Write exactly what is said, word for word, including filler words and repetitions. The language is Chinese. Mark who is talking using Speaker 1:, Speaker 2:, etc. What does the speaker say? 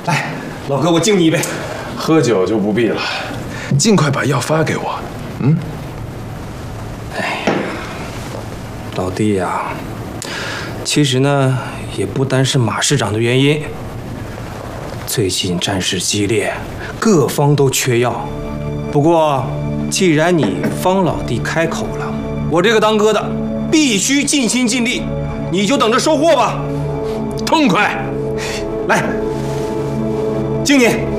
Speaker 1: 来，老哥，我敬你一杯。
Speaker 2: 喝酒就不必了，尽快把药发给我。嗯。
Speaker 1: 哎，老弟呀，其实呢，也不单是马市长的原因。最近战事激烈，各方都缺药。不过，既然你方老弟开口了，我这个当哥的必须尽心尽力，你就等着收获吧。
Speaker 2: 痛快，
Speaker 1: 来，敬你。